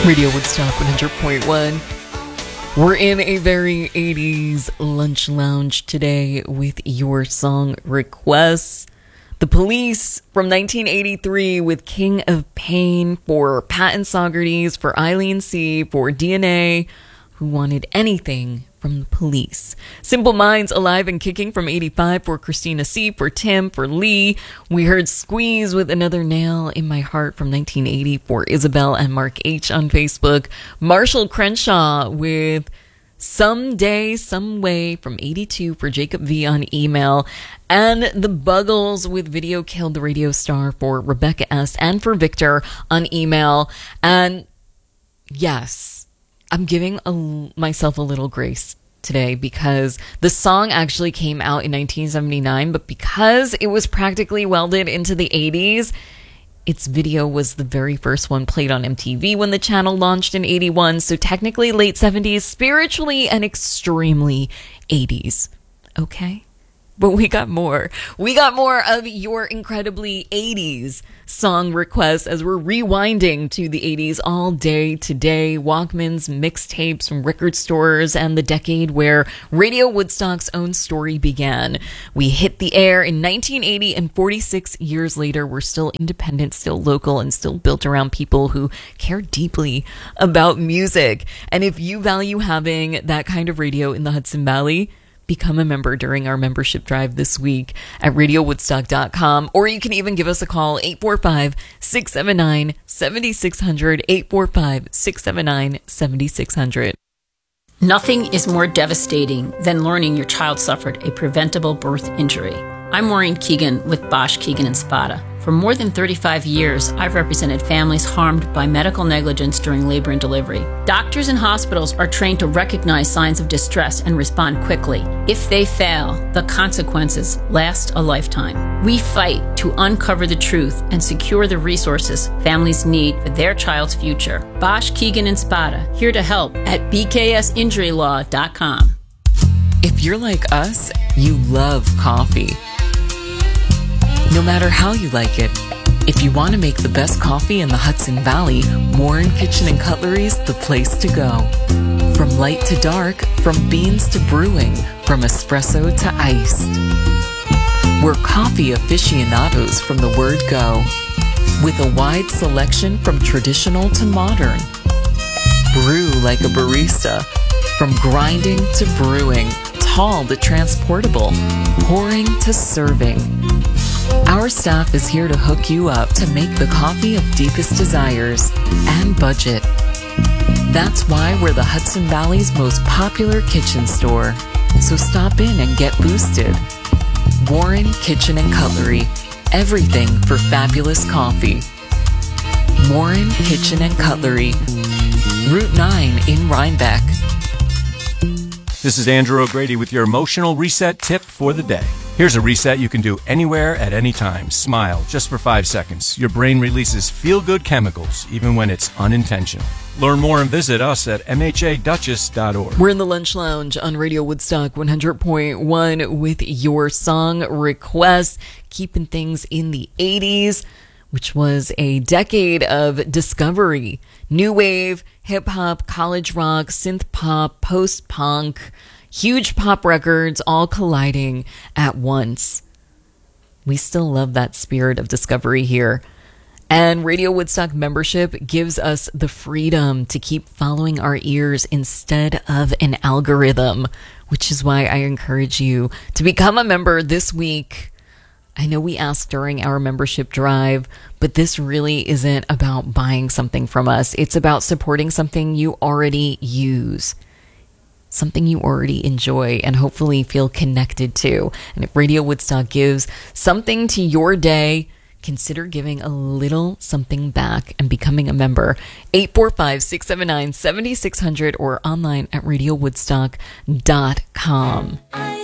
Radio Woodstock 100.1. We're in a very 80s lunch lounge today with your song requests. The Police from 1983 with King of Pain, for Patton Saugerties, for Eileen C, for DNA, Who Wanted Anything from the Police. Simple Minds, Alive and Kicking from 85 for Christina C, for Tim, for Lee. We heard Squeeze with Another Nail in My Heart from 1980 for Isabel and Mark H on Facebook. Marshall Crenshaw with Someday, Some Way from 82 for Jacob V on email. And the Buggles with Video Killed the Radio Star for Rebecca S and for Victor on email. And yes, I'm giving myself a little grace today because the song actually came out in 1979, but because it was practically welded into the 80s, its video was the very first one played on MTV when the channel launched in 81, so technically late 70s, spiritually and extremely 80s. Okay? But we got more. We got more of your incredibly 80s song requests as we're rewinding to the 80s all day today. Walkmans, mixtapes from record stores, and the decade where Radio Woodstock's own story began. We hit the air in 1980, and 46 years later, we're still independent, still local, and still built around people who care deeply about music. And if you value having that kind of radio in the Hudson Valley, become a member during our membership drive this week at radiowoodstock.com, or you can even give us a call, 845-679-7600, 845-679-7600. Nothing is more devastating than learning your child suffered a preventable birth injury. I'm Maureen Keegan with Bosch, Keegan & Spada. For more than 35 years, I've represented families harmed by medical negligence during labor and delivery. Doctors and hospitals are trained to recognize signs of distress and respond quickly. If they fail, the consequences last a lifetime. We fight to uncover the truth and secure the resources families need for their child's future. Bosch, Keegan & Spada, here to help at bksinjurylaw.com. If you're like us, you love coffee. No matter how you like it, if you want to make the best coffee in the Hudson Valley, Warren Kitchen & Cutlery's the place to go. From light to dark, from beans to brewing, from espresso to iced. We're coffee aficionados from the word go, with a wide selection from traditional to modern. Brew like a barista, from grinding to brewing, tall to transportable, pouring to serving. Our staff is here to hook you up to make the coffee of deepest desires and budget. That's why we're the Hudson Valley's most popular kitchen store. So stop in and get boosted. Warren Kitchen & Cutlery. Everything for fabulous coffee. Warren Kitchen & Cutlery. Route 9 in Rhinebeck. This is Andrew O'Grady with your emotional reset tip for the day. Here's a reset you can do anywhere at any time. Smile just for 5 seconds. Your brain releases feel-good chemicals, even when it's unintentional. Learn more and visit us at mhaduchess.org. We're in the Lunch Lounge on Radio Woodstock 100.1 with your song requests, keeping things in the 80s, which was a decade of discovery. New wave, hip-hop, college rock, synth pop, post-punk, huge pop records all colliding at once. We still love that spirit of discovery here. And Radio Woodstock membership gives us the freedom to keep following our ears instead of an algorithm, which is why I encourage you to become a member this week. I know we asked during our membership drive, but this really isn't about buying something from us. It's about supporting something you already use, something you already enjoy and hopefully feel connected to. And if Radio Woodstock gives something to your day, consider giving a little something back and becoming a member. 845-679-7600 or online at radiowoodstock.com.